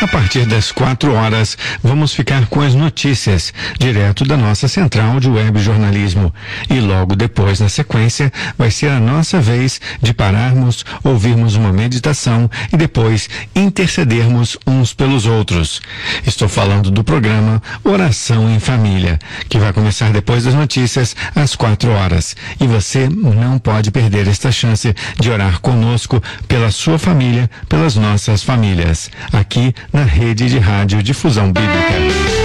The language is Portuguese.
A partir das 4h, vamos ficar com as notícias, direto da nossa central de web jornalismo. E logo depois, na sequência, vai ser a nossa vez de pararmos, ouvirmos uma meditação e depois intercedermos uns pelos outros. Estou falando do programa Oração em Família, que vai começar depois das notícias às 4h. E você não pode perder esta chance de orar conosco pela sua família, pelas nossas famílias, aqui na Rede de Rádio Difusão Bíblica.